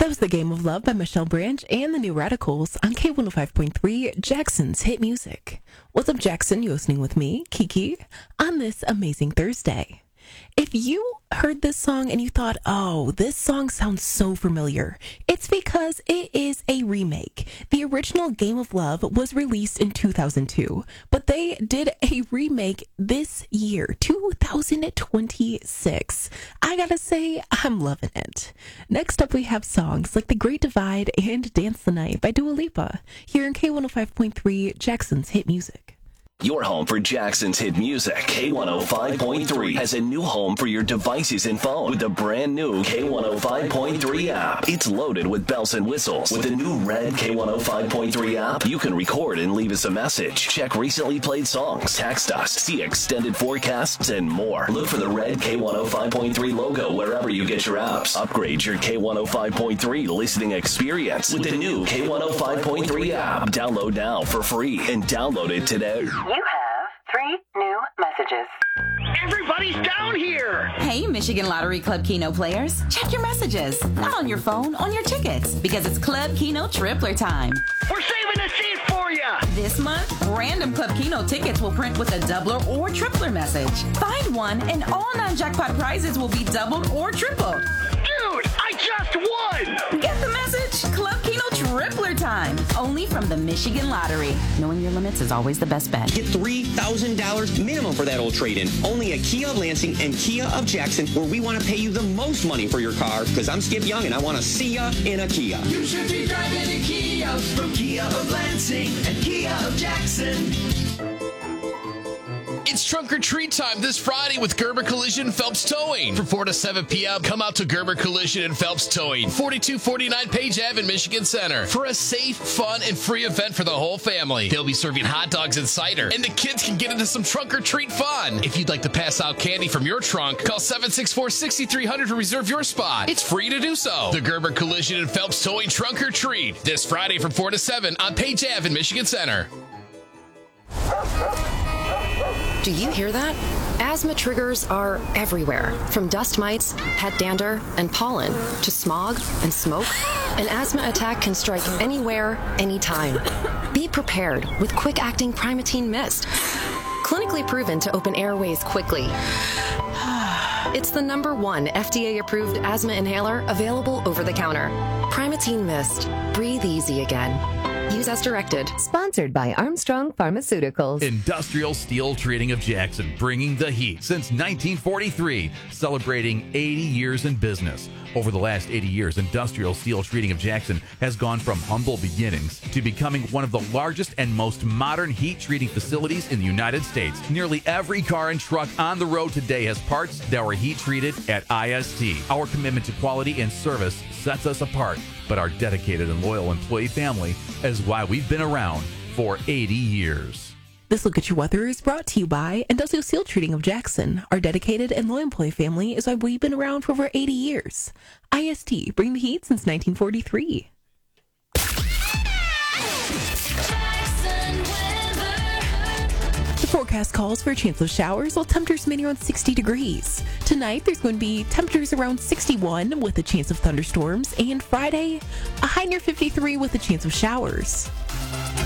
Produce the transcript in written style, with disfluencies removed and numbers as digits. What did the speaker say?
That was The Game of Love by Michelle Branch and the New Radicals on K105.3, Jackson's Hit Music. What's up, Jackson? You're listening with me, Kiki, on this amazing Thursday. If you heard this song and you thought, oh, this song sounds so familiar, it's because it is a remake. The original Game of Love was released in 2002, but they did a remake this year, 2026. I gotta say, I'm loving it. Next up, we have songs like The Great Divide and Dance the Night by Dua Lipa, here in K105.3, Jackson's Hit Music. Your home for Jackson's hit music. K105.3 has a new home for your devices and phone with the brand new K105.3 app. It's loaded with bells and whistles. With the new red K105.3 app, you can record and leave us a message, check recently played songs, text us, see extended forecasts, and more. Look for the red K105.3 logo wherever you get your apps. Upgrade your K105.3 listening experience with the new K105.3 app. Download now for free and download it today. You have 3 new messages. Everybody's down here! Hey, Michigan Lottery Club Keno players. Check your messages. Not on your phone, on your tickets. Because it's Club Keno Tripler time. We're saving a seat for you! This month, random Club Keno tickets will print with a doubler or tripler message. Find one and all non-jackpot prizes will be doubled or tripled. Dude, I just won! Get the message? Club Keno Tripler time. Only from the Michigan Lottery. Knowing your limits is always the best bet. Get $3,000 minimum for that old trade-in. Only at Kia of Lansing and Kia of Jackson, where we want to pay you the most money for your car, because I'm Skip Young and I want to see ya in a Kia. You should be driving a Kia from Kia of Lansing and Kia of Jackson. It's trunk or treat time this Friday with Gerber Collision Phelps Towing. From 4 to 7 p.m., come out to Gerber Collision and Phelps Towing, 4249 Page Ave in Michigan Center, for a safe, fun, and free event for the whole family. They'll be serving hot dogs and cider, and the kids can get into some trunk or treat fun. If you'd like to pass out candy from your trunk, call 764-6300 to reserve your spot. It's free to do so. The Gerber Collision and Phelps Towing Trunk or Treat, this Friday from 4 to 7 on Page Ave in Michigan Center. Do you hear that? Asthma triggers are everywhere, from dust mites, pet dander, and pollen, to smog and smoke. An asthma attack can strike anywhere, anytime. Be prepared with quick-acting Primatene Mist. Clinically proven to open airways quickly. It's the #1 FDA-approved asthma inhaler available over the counter. Primatene Mist. Breathe easy again. Use as directed. Sponsored by Armstrong Pharmaceuticals. Industrial Steel Treating of Jackson, bringing the heat since 1943, celebrating 80 years in business. Over the last 80 years, Industrial Steel Treating of Jackson has gone from humble beginnings to becoming one of the largest and most modern heat treating facilities in the United States. Nearly every car and truck on the road today has parts that were heat treated at IST. Our commitment to quality and service sets us apart, but our dedicated and loyal employee family is why we've been around for 80 years. This Look at Your Weather is brought to you by Industrial Steel Treating of Jackson. Our dedicated and loyal employee family is why we've been around for over 80 years. IST, bring the heat since 1943. The forecast calls for a chance of showers, while temperatures may around 60 degrees. Tonight, there's going to be temperatures around 61 with a chance of thunderstorms, and Friday, a high near 53 with a chance of showers.